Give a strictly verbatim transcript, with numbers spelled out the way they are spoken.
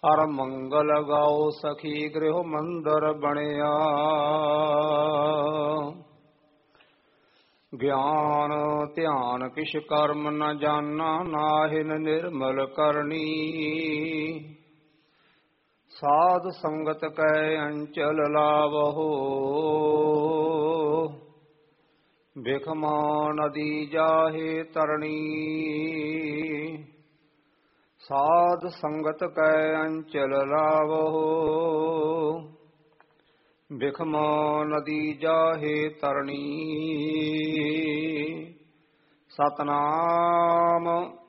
ਹਰ ਮੰਗਲ ਗਾਓ ਸਖੀ ਗ੍ਰਹਿ ਮੰਦਰ ਬਣਿਆ। ਗਿਆਨ ਧਿਆਨ ਕਿਛ ਕਰਮ ਨ ਜਾਨਾ, ਨਾਹਿਨ ਨਿਰਮਲ ਕਰਨੀ। ਸਾਧ ਸੰਗਤ ਕੈ ਅੰਚਲ ਲਾਵਹੋ, ਬਿਖਮਾ ਨਦੀ ਜਾਹੇ ਤਰਣੀ। ਸਾਧ ਸੰਗਤ ਕੈ ਅੰਚਲ ਲਾਵਹੋ, ਬਿਖਮਾ ਨਦੀ ਜਾਹੇ ਤਰਣੀ। ਸਤਨਾਮ